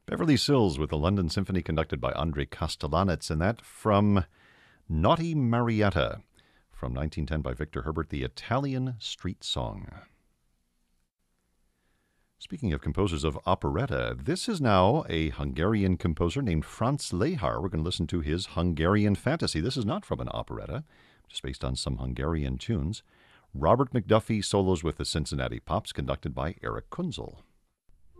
Beverly Sills with the London Symphony conducted by Andrei Kostelanetz, and that from Naughty Marietta from 1910 by Victor Herbert, the Italian Street Song. Speaking of composers of operetta, this is now a Hungarian composer named Franz Lehár. We're going to listen to his Hungarian Fantasy. This is not from an operetta, just based on some Hungarian tunes. Robert McDuffie solos with the Cincinnati Pops, conducted by Eric Kunzel.